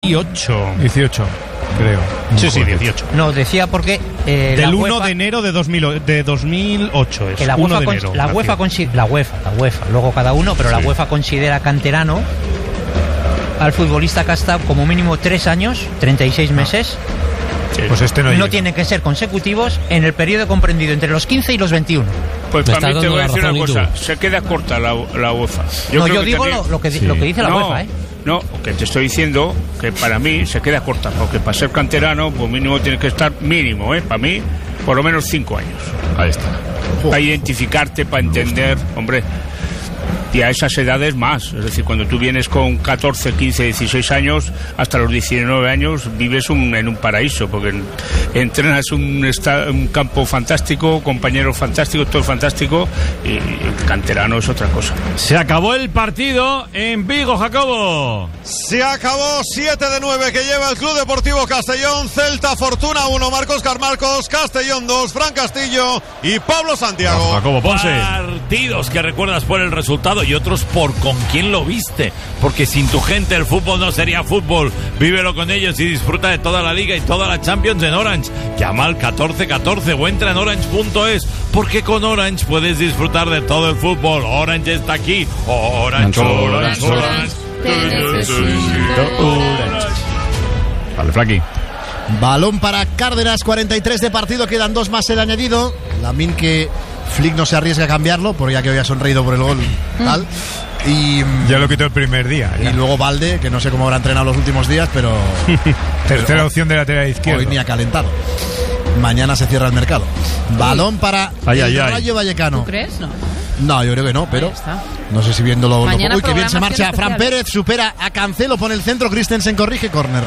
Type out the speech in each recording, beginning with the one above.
18, creo. Sí, 18. No, decía porque... del 1 de enero de 2008 es. Que la UEFA, luego cada uno, pero la UEFA considera canterano al futbolista que ha estado como mínimo 3 años, 36 meses. Sí. Pues no tienen que ser consecutivos en el periodo comprendido entre los 15 y los 21. Pues también te voy a decir una cosa, se queda corta la UEFA. Yo digo lo que dice la UEFA, No, que te estoy diciendo que para mí se queda corta, porque para ser canterano, pues mínimo tiene que estar mínimo, para mí, por lo menos 5 años. Ahí está. Para identificarte, para entender, hombre. Y a esas edades más, es decir, cuando tú vienes con 14, 15, 16 años, hasta los 19 años vives en un paraíso, porque entrenas un campo fantástico, compañeros fantásticos, todo fantástico, y el canterano es otra cosa. Se acabó el partido en Vigo, Jacobo. Se acabó, 7-9 que lleva el Club Deportivo Castellón. Celta Fortuna 1, Marcos Carmarcos, Castellón 2, Fran Castillo y Pablo Santiago. Jacobo Ponce. Partidos que recuerdas por el resultado y otros por con quién lo viste, porque sin tu gente el fútbol no sería fútbol. Vívelo con ellos y disfruta de toda la Liga y toda la Champions en Orange. Llama al 1414 o entra en orange.es, porque con Orange puedes disfrutar de todo el fútbol. Orange está aquí. Orange. Te necesito Orange. Vale, Flaqui. Balón para Cárdenas, 43 de partido, quedan 2 más el añadido. Lamine, que Flick no se arriesga a cambiarlo, porque ya que había sonreído por el gol tal. Y ya lo quitó el primer día. Y luego Valde, que no sé cómo habrá entrenado los últimos días, pero tercera opción de lateral izquierdo. Hoy ni ha calentado. Mañana se cierra el mercado. Balón para el Rayo Vallecano. ¿Tú crees? No, yo creo que no, pero no sé si viéndolo. Uy, que bien se marcha. Especial. Fran Pérez supera a Cancelo, pone el centro, Christensen corrige, córner.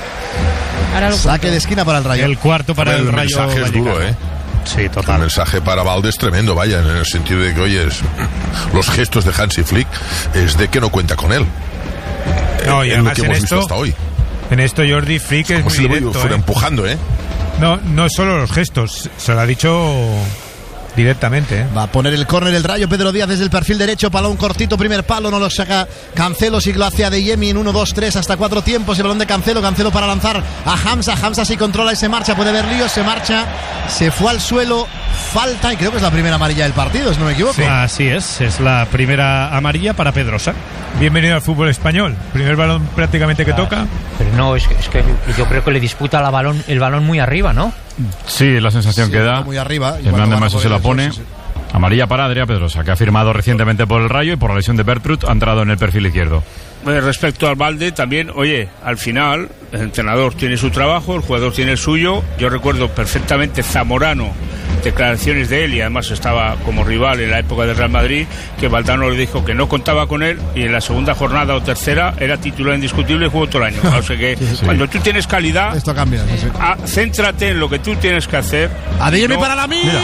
Saque de esquina para el Rayo. El cuarto para el Rayo. El mensaje es duro, Sí, total. El mensaje para Valde es tremendo, vaya, en el sentido de que, oye, los gestos de Hansi Flick es de que no cuenta con él. No, y además lo que hemos visto hasta hoy. En esto Jordi Flick es muy directo. Fuera empujando, No es solo los gestos, se lo ha dicho directamente. Va a poner el córner el Rayo. Pedro Díaz desde el perfil derecho, balón cortito, primer palo, no lo saca Cancelo, sí lo hace Adeyemi en 1, 2, 3 hasta 4 tiempos. El balón de Cancelo para lanzar a Hamza sí controla y se marcha, puede haber líos, se marcha, se fue al suelo, falta, y creo que es la primera amarilla del partido, si no me equivoco. Sí, así es la primera amarilla para Pedrosa. Bienvenido al fútbol español, primer balón prácticamente que toca. Pero no, es que yo creo que le disputa el balón muy arriba, ¿no? Sí, la sensación que da. Muy arriba. Hernández Maso se la pone. Sí. Amarilla para Adrià Pedrosa, que ha firmado recientemente por el Rayo y por la lesión de Bertrut ha entrado en el perfil izquierdo. Respecto al Valde, también, oye, al final el entrenador tiene su trabajo, el jugador tiene el suyo. Yo recuerdo perfectamente Zamorano, declaraciones de él, y además estaba como rival en la época del Real Madrid, que Valdano le dijo que no contaba con él, y en la segunda jornada o tercera era titular indiscutible y jugó todo el año. O sea que cuando tú tienes calidad, esto cambia. Céntrate en lo que tú tienes que hacer. Adeyemi para Lamine.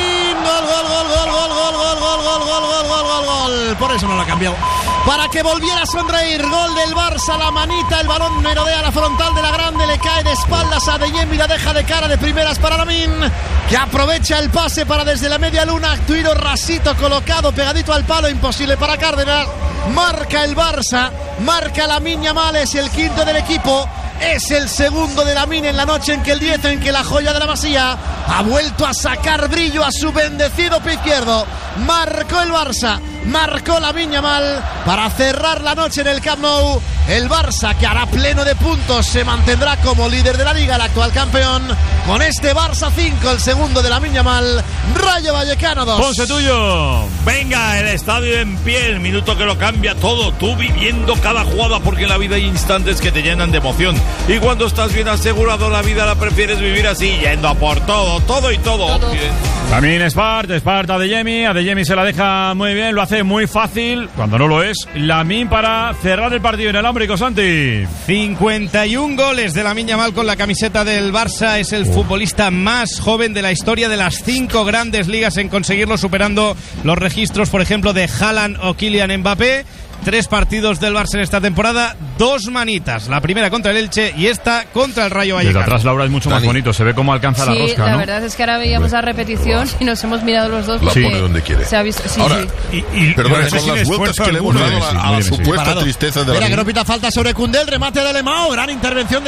Gol. Por eso no lo ha cambiado. Para que volviera a sonreír. Gol del Barça, la manita, el balón merodea la frontal de la grande, le cae de espaldas a Adeyemi, la deja de cara de primeras para Lamine, que aprovecha el pase para desde la media luna, tiro rasito colocado pegadito al palo, imposible para Cárdenas. Marca el Barça, marca Lamine Yamal, es el quinto del equipo. Es el segundo de Lamine en la noche en que el 10, en que la joya de la Masía ha vuelto a sacar brillo a su bendecido pie izquierdo. Marcó el Barça, marcó Lamine Yamal para cerrar la noche en el Camp Nou. El Barça, que hará pleno de puntos, se mantendrá como líder de la Liga, el actual campeón, con este Barça 5, el segundo de Lamine Yamal. Rayo Vallecano 2. Ponce tuyo. Venga, el estadio en pie, el minuto que lo cambia todo, tú viviendo cada jugada, porque en la vida hay instantes que te llenan de emoción, y cuando estás bien asegurado la vida la prefieres vivir así, yendo a por todo y todo. También Espart Adeyemi se la deja muy bien, lo hace muy fácil cuando no lo es. Lamine para cerrar el partido en el Ámbrico, Santi. 51 goles de Lamine Yamal con la camiseta del Barça, es el futbolista más joven de la historia de las 5 grandes ligas en conseguirlo, superando los registros, por ejemplo, de Haaland o Kylian Mbappé. 3 partidos del Barça en esta temporada, 2 manitas, la primera contra el Elche y esta contra el Rayo Vallecano. Desde atrás, Laura, es mucho más bonito, se ve cómo alcanza la rosca, ¿no? La verdad es que ahora veíamos la repetición y nos hemos mirado los dos. La pone donde quiere. Se ha visto, ahora, perdón, son las vueltas que le hemos dado a la supuesta tristeza de la... Mira, que no pita falta sobre Koundé, el remate de Alemão, gran intervención de